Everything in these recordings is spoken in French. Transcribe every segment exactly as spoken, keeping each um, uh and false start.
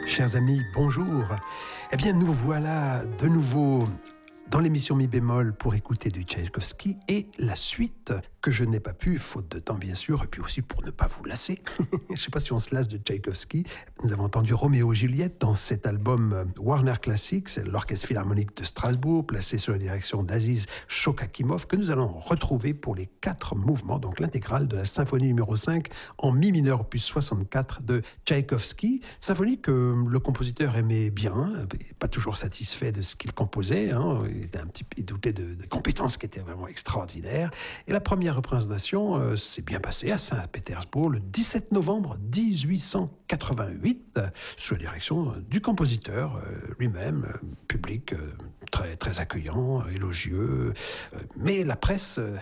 Chers amis, bonjour. Eh bien, nous voilà de nouveau dans l'émission Mi bémol pour écouter du Tchaïkovski et la suite que je n'ai pas pu, faute de temps bien sûr, et puis aussi pour ne pas vous lasser. Je ne sais pas si on se lasse de Tchaïkovski. Nous avons entendu Roméo et Juliette dans cet album Warner Classics, c'est l'Orchestre Philharmonique de Strasbourg, placé sous la direction d'Aziz Shokakimov, que nous allons retrouver pour les quatre mouvements, donc l'intégrale de la symphonie numéro cinq en mi mineur opus soixante-quatre de Tchaïkovski. Symphonie que le compositeur aimait bien, pas toujours satisfait de ce qu'il composait, hein. Il, était un petit, il doutait de, de compétences qui étaient vraiment extraordinaires. Et la première représentation euh, s'est bien passée à Saint-Pétersbourg le dix-sept novembre dix-huit cent quatre-vingt-huit, sous la direction du compositeur euh, lui-même, euh, public euh, très, très accueillant, euh, élogieux. Euh, mais la presse euh,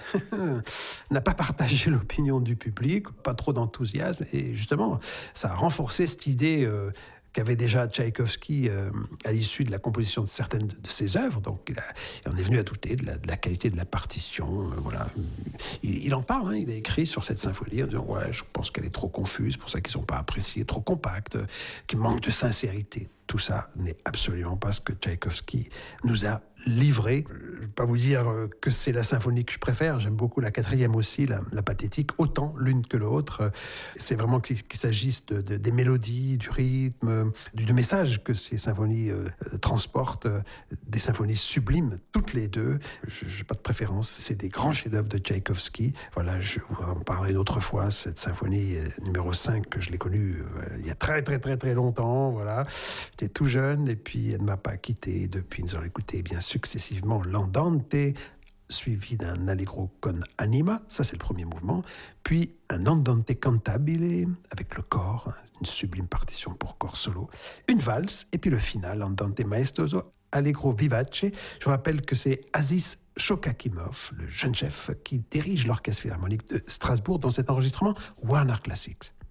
n'a pas partagé l'opinion du public, pas trop d'enthousiasme. Et justement, ça a renforcé cette idée euh, qu'avait déjà Tchaïkovski euh, à l'issue de la composition de certaines de, de ses œuvres. Donc, il, a, il en est venu à douter de la, de la qualité de la partition. Euh, voilà. il, il en parle, hein, il a écrit sur cette symphonie en disant « Ouais, je pense qu'elle est trop confuse, pour ça qu'ils n'ont pas apprécié, trop compacte, euh, qu'il manque de sincérité. » Tout ça n'est absolument pas ce que Tchaïkovski nous a livré. Je ne vais pas vous dire que c'est la symphonie que je préfère. J'aime beaucoup la quatrième aussi, la, la pathétique, autant l'une que l'autre. C'est vraiment qu'il, qu'il s'agisse de, de, des mélodies, du rythme, du, du message que ces symphonies euh, transportent, euh, des symphonies sublimes, toutes les deux. Je n'ai pas de préférence. C'est des grands chefs-d'œuvre de Tchaïkovski. Voilà, je vous en parlerai une autre fois, cette symphonie euh, numéro cinq, que je l'ai connue euh, il y a très très très très longtemps. Voilà. J'étais tout jeune et puis elle ne m'a pas quitté. Depuis, nous allons écouter bien successivement l'Andante, suivi d'un Allegro con anima, ça c'est le premier mouvement, puis un Andante cantabile avec le corps, une sublime partition pour corps solo, une valse et puis le final, Andante maestoso, Allegro vivace. Je vous rappelle que c'est Aziz Shokakimov, le jeune chef qui dirige l'Orchestre Philharmonique de Strasbourg dans cet enregistrement Warner Classics.